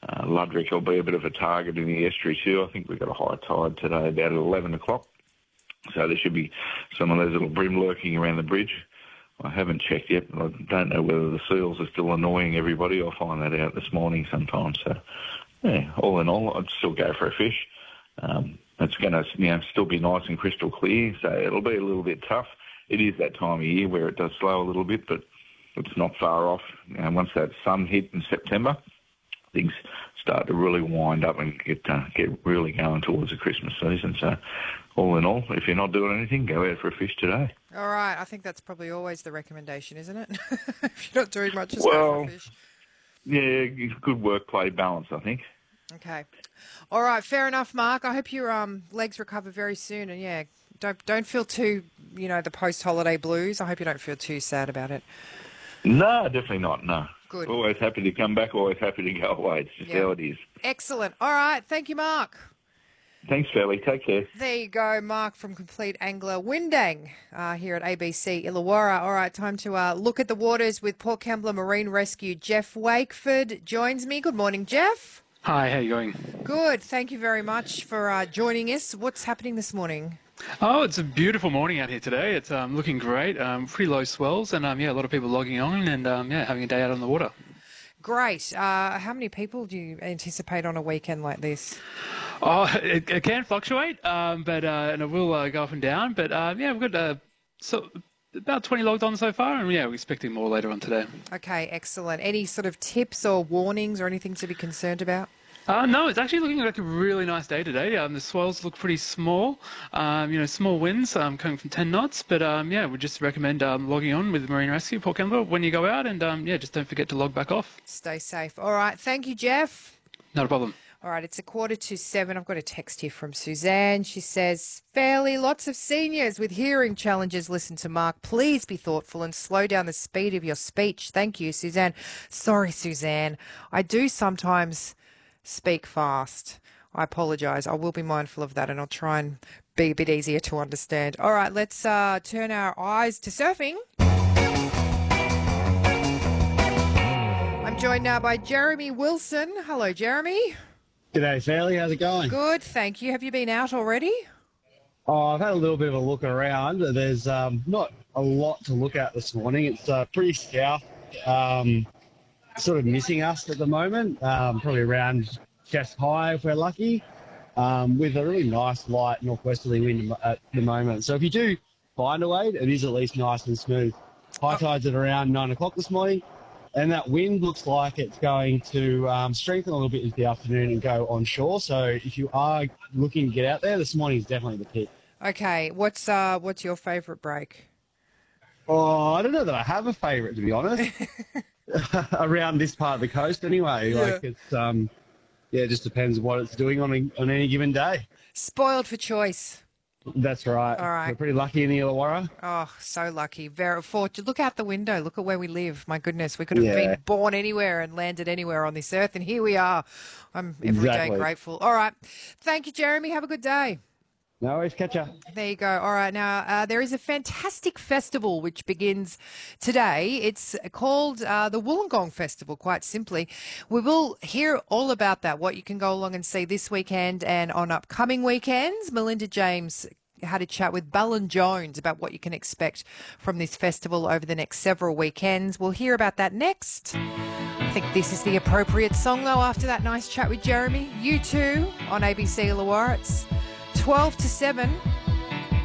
Ludrick will be a bit of a target in the estuary too. I think we've got a high tide today about at 11 o'clock. So there should be some of those little bream lurking around the bridge. I haven't checked yet. I don't know whether the seals are still annoying everybody. I'll find that out this morning sometime. So, yeah, all in all, I'd still go for a fish. It's going to still be nice and crystal clear, so it'll be a little bit tough. It is that time of year where it does slow a little bit, but it's not far off. Once that sun hit in September, things start to really wind up and get really going towards the Christmas season. So, all in all, if you're not doing anything, go out for a fish today. All right. I think that's probably always the recommendation, isn't it? If you're not doing much, just go for a fish. Yeah, good work-play balance, I think. Okay. All right. Fair enough, Mark. I hope your legs recover very soon. And, yeah, don't feel too, the post-holiday blues. I hope you don't feel too sad about it. No, definitely not, no. Good. Always happy to come back, always happy to go away. It's just how it is. Excellent. All right. Thank you, Mark. Thanks, Sally. Take care. There you go, Mark from Complete Angler Windang here at ABC Illawarra. All right, time to look at the waters with Port Kembla Marine Rescue. Jeff Wakeford joins me. Good morning, Jeff. Hi, how are you going? Good. Thank you very much for joining us. What's happening this morning? Oh, it's a beautiful morning out here today. It's looking great. Pretty low swells and, a lot of people logging on and, having a day out on the water. Great. How many people do you anticipate on a weekend like this? Oh, it can fluctuate, and it will go up and down. But, we've got about 20 logged on so far, and, we're expecting more later on today. Okay, excellent. Any sort of tips or warnings or anything to be concerned about? No, it's actually looking like a really nice day today. The swells look pretty small, small winds coming from 10 knots. But, we just recommend logging on with Marine Rescue, Port Kembla, when you go out. And, just don't forget to log back off. Stay safe. All right. Thank you, Jeff. Not a problem. All right, it's 6:45. I've got a text here from Suzanne. She says, fairly lots of seniors with hearing challenges listen to Mark. Please be thoughtful and slow down the speed of your speech. Thank you, Suzanne. Sorry, Suzanne. I do sometimes speak fast. I apologise. I will be mindful of that and I'll try and be a bit easier to understand. All right, let's turn our eyes to surfing. I'm joined now by Jeremy Wilson. Hello, Jeremy. G'day, Sally. How's it going? Good, thank you. Have you been out already? Oh, I've had a little bit of a look around. There's not a lot to look at this morning. It's pretty south, sort of missing us at the moment, probably around chest high if we're lucky, with a really nice light northwesterly wind at the moment. So if you do find a wade, it is at least nice and smooth. High tide's at around 9 o'clock this morning. And that wind looks like it's going to strengthen a little bit into the afternoon and go onshore. So if you are looking to get out there, this morning is definitely the pick. Okay, what's your favourite break? Oh, I don't know that I have a favourite, to be honest. Around this part of the coast, anyway. Yeah. Like it's it just depends what it's doing on any given day. Spoiled for choice. That's right. All right. We're pretty lucky in the Illawarra. Oh, so lucky. Very fortunate. Look out the window. Look at where we live. My goodness, we could have been born anywhere and landed anywhere on this earth, and here we are. I'm every day grateful. All right. Thank you, Jeremy. Have a good day. No worries, catch ya. There you go. All right. Now, there is a fantastic festival which begins today. It's called the Wollongong Festival, quite simply. We will hear all about that, what you can go along and see this weekend and on upcoming weekends. Melinda James had a chat with Balin Jones about what you can expect from this festival over the next several weekends. We'll hear about that next. I think this is the appropriate song, though, after that nice chat with Jeremy. U2 on ABC Illawarra. It's 12 to 7.